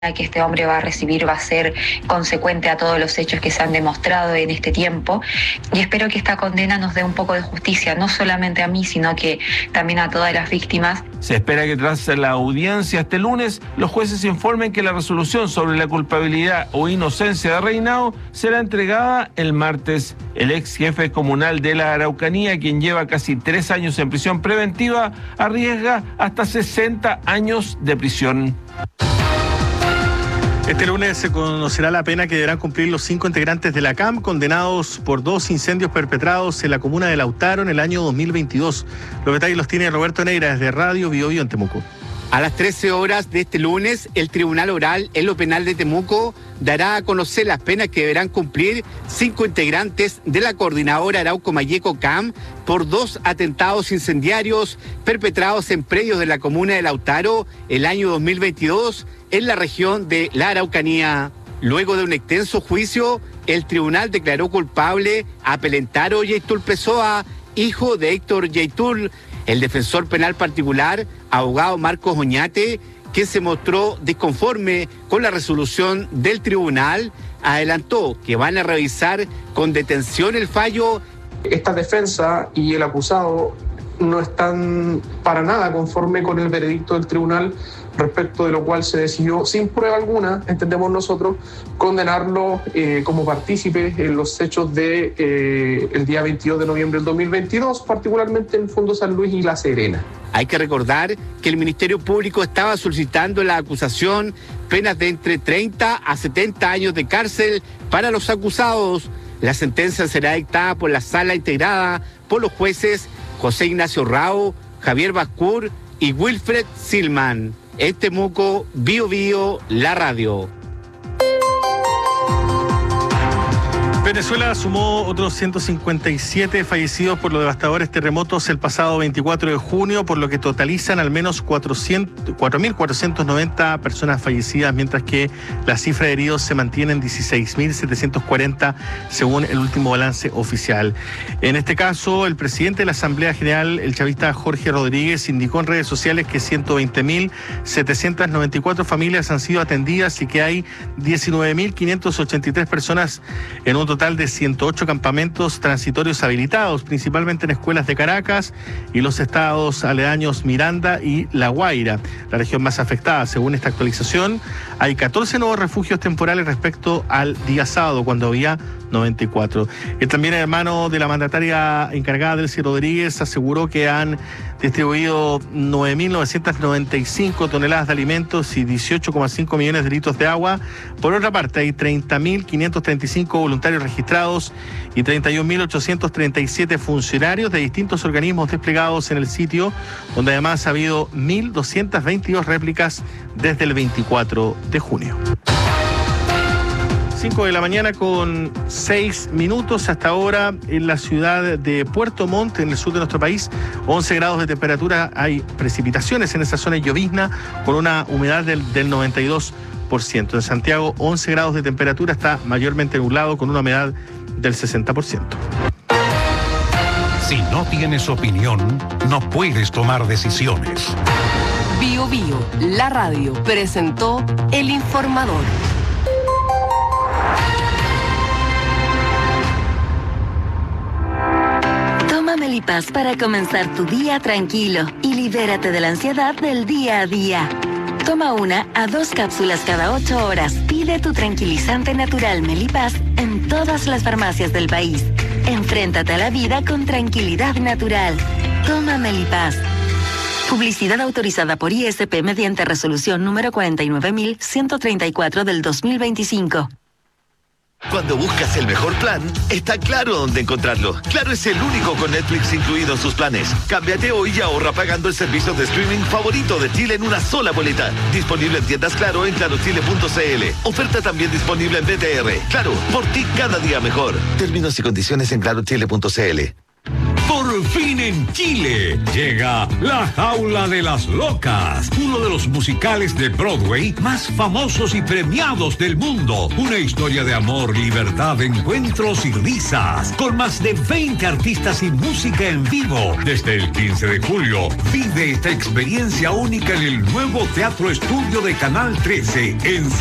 que este hombre va a recibir va a ser consecuente a todos los hechos que se han demostrado en este tiempo, y espero que esta condena nos dé un poco de justicia, no solamente a mí, sino que también a todas las víctimas. Se espera que tras la audiencia este lunes, los jueces informen que la resolución sobre la culpabilidad o inocencia de Reinao será entregada el martes. El ex jefe comunal de la Araucanía, quien lleva casi 3 años en prisión preventiva, arriesga hasta 60 años de prisión. Este lunes se conocerá la pena que deberán cumplir los 5 integrantes de la CAM condenados por 2 incendios perpetrados en la comuna de Lautaro en el año 2022. Los detalles los tiene Roberto Neira desde Radio Bio Bio en Temuco. A las 13 horas de este lunes, el Tribunal Oral en lo Penal de Temuco dará a conocer las penas que deberán cumplir 5 integrantes de la Coordinadora Arauco Mayeco CAM por 2 atentados incendiarios perpetrados en predios de la comuna de Lautaro el año 2022 en la región de la Araucanía. Luego de un extenso juicio, el tribunal declaró culpable a Pelentaro Yaitul Pessoa, hijo de Héctor Yaitul. El defensor penal particular, abogado Marcos Oñate, que se mostró desconforme con la resolución del tribunal, adelantó que van a revisar con detención el fallo. Esta defensa y el acusado no están para nada conforme con el veredicto del tribunal, respecto de lo cual se decidió sin prueba alguna, entendemos nosotros, condenarlo como partícipe en los hechos de el día 22 de noviembre del 2022, particularmente en Fondo San Luis y La Serena. Hay que recordar que el Ministerio Público estaba solicitando en la acusación penas de entre 30 a 70 años de cárcel para los acusados. La sentencia será dictada por la sala integrada por los jueces José Ignacio Rao, Javier Bascur y Wilfred Silman. En Temuco, Bio Bio, la radio. Venezuela sumó otros 157 fallecidos por los devastadores terremotos el pasado 24 de junio, por lo que totalizan al menos 4.490 personas fallecidas, mientras que la cifra de heridos se mantiene en 16.740 según el último balance oficial. En este caso, el presidente de la Asamblea General, el chavista Jorge Rodríguez, indicó en redes sociales que 120.794 familias han sido atendidas y que hay 19.583 personas en un total de 108 campamentos transitorios habilitados, principalmente en escuelas de Caracas y los estados aledaños Miranda y La Guaira, la región más afectada. Según esta actualización, hay 14 nuevos refugios temporales respecto al día sábado, cuando había 94. El también hermano de la mandataria encargada, Delcy Rodríguez, aseguró que han distribuido 9.995 toneladas de alimentos y 18,5 millones de litros de agua. Por otra parte, hay 30.535 voluntarios registrados y 31.837 funcionarios de distintos organismos desplegados en el sitio, donde además ha habido 1.222 réplicas desde el 24 de junio. 5 de la mañana con 6 minutos hasta ahora en la ciudad de Puerto Montt, en el sur de nuestro país, 11 grados de temperatura, hay precipitaciones en esa zona y llovizna con una humedad del 92%. En Santiago, 11 grados de temperatura, está mayormente nublado con una humedad del 60%. Si no tienes opinión, no puedes tomar decisiones. Bio Bio, la radio, presentó El Informador. Toma Melipaz para comenzar tu día tranquilo y libérate de la ansiedad del día a día. Toma 1 a 2 cápsulas cada 8 horas. Pide tu tranquilizante natural Melipaz en todas las farmacias del país. Enfréntate a la vida con tranquilidad natural. Toma Melipaz. Publicidad autorizada por ISP mediante resolución número 49.134 del 2025. Cuando buscas el mejor plan, está Claro dónde encontrarlo. Claro es el único con Netflix incluido en sus planes. Cámbiate hoy y ahorra pagando el servicio de streaming favorito de Chile en una sola boleta. Disponible en tiendas Claro en clarochile.cl. Oferta también disponible en BTR. Claro, por ti cada día mejor. Términos y condiciones en clarochile.cl. Por fin en Chile llega La Jaula de las Locas, uno de los musicales de Broadway más famosos y premiados del mundo. Una historia de amor, libertad, encuentros y risas, con más de 20 artistas y música en vivo. Desde el 15 de julio, vive esta experiencia única en el nuevo Teatro Estudio de Canal 13 en